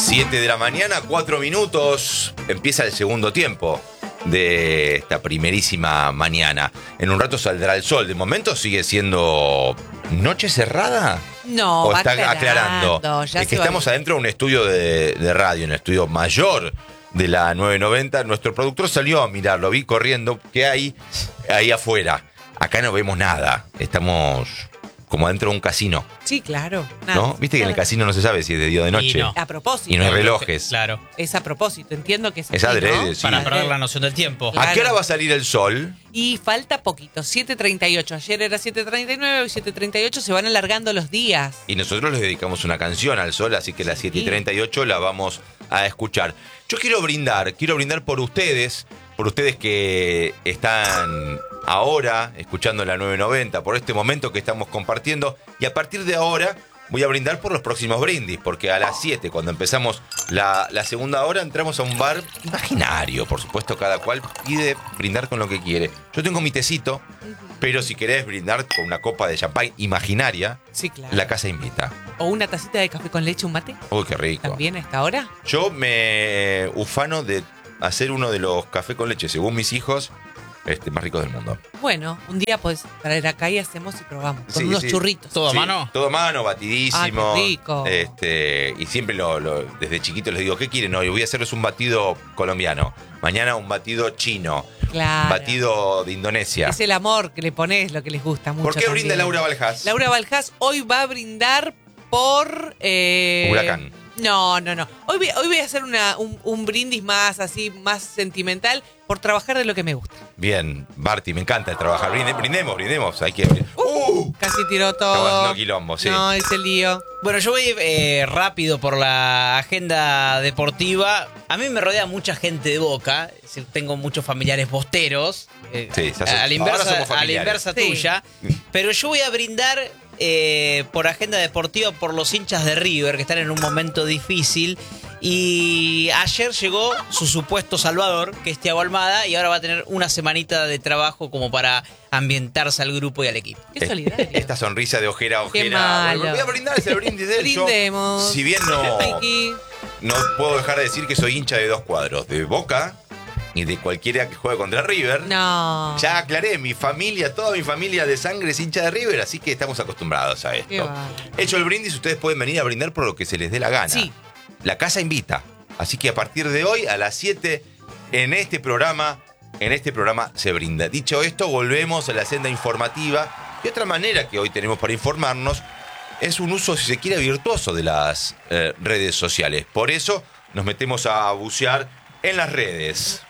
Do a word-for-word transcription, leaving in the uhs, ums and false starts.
siete de la mañana, cuatro minutos. Empieza el segundo tiempo de esta primerísima mañana. En un rato saldrá el sol. De momento sigue siendo noche cerrada. No, ¿O va está aclarando, aclarando? ya Es que se va estamos a... adentro de un estudio de, de radio, un estudio mayor de la nueve noventa. Nuestro productor salió a mirarlo, vi corriendo. ¿Qué hay ahí afuera? Acá no vemos nada. Estamos como adentro de un casino. Sí, claro. Nada. ¿No? Viste que en el casino no se sabe si es de día o de noche. Y no. A propósito. Y no hay relojes. Claro. Es a propósito, entiendo que es Es así, adrede, ¿no? sí. Para perder la noción del tiempo. Claro. ¿A qué hora va a salir el sol? Y falta poquito, siete treinta y ocho. Ayer era siete treinta y nueve, hoy siete treinta y ocho. Se van alargando los días. Y nosotros le dedicamos una canción al sol, así que a las siete y treinta y ocho la vamos a escuchar. Yo quiero brindar, quiero brindar por ustedes, por ustedes que están ahora escuchando la nueve noventa, por este momento que estamos compartiendo. Y a partir de ahora voy a brindar por los próximos brindis, porque a las siete, cuando empezamos la, la segunda hora, entramos a un bar imaginario. Por supuesto, cada cual pide brindar con lo que quiere. Yo tengo mi tecito, pero si querés brindar con una copa de champán imaginaria, Sí, claro. la casa invita. O una tacita de café con leche, un mate. Uy, qué rico. También a esta hora. Yo me ufano de hacer uno de los cafés con leche, según mis hijos, este, más ricos del mundo. Bueno, un día puedes traer acá y hacemos y probamos. Con Sí, unos sí. churritos. ¿Todo a Sí, mano? Todo a mano, batidísimo. Ah, qué rico. Este, y siempre lo, lo- desde chiquito les digo, ¿qué quieren hoy? Voy a hacerles un batido colombiano. Mañana un batido chino. Claro. Batido de Indonesia. Es el amor que le pones, lo que les gusta mucho. ¿Por qué brinda también. Laura Valjas? Laura Valjas hoy va a brindar por... eh, Huracán. No, no, no. Hoy voy, hoy voy a hacer una, un, un brindis más así, más sentimental, por trabajar de lo que me gusta. Bien, Barty, me encanta trabajar. Brinde- Brindemos, brindemos. Hay que... ¡Uh! Casi tiró Estamos todo. haciendo quilombo, sí. No, ese lío. Bueno, yo voy eh, rápido por la agenda deportiva. A mí me rodea mucha gente de Boca. Es decir, tengo muchos familiares bosteros. eh, Sí, se hace- a la ahora inversa, somos a la familiares. inversa Sí. tuya. Pero yo voy a brindar eh, por agenda deportiva por los hinchas de River, que están en un momento difícil. Y ayer llegó su supuesto salvador, que es Thiago Almada, y ahora va a tener una semanita de trabajo como para ambientarse al grupo y al equipo. Qué solidario. Esta sonrisa de ojera a Qué ojera. malo. Voy a brindar ese brindis de él. Yo, Brindemos. si bien no, Ricky. no puedo dejar de decir que soy hincha de dos cuadros, de Boca y de cualquiera que juegue contra River. No. Ya aclaré, mi familia, toda mi familia de sangre es hincha de River, así que estamos acostumbrados a Qué esto. bárbaro. Hecho el brindis, ustedes pueden venir a brindar por lo que se les dé la gana. Sí. La casa invita. Así que a partir de hoy, a las siete, en este programa, en este programa se brinda. Dicho esto, volvemos a la senda informativa. Y otra manera que hoy tenemos para informarnos es un uso, si se quiere, virtuoso de las eh, redes sociales. Por eso nos metemos a bucear en las redes.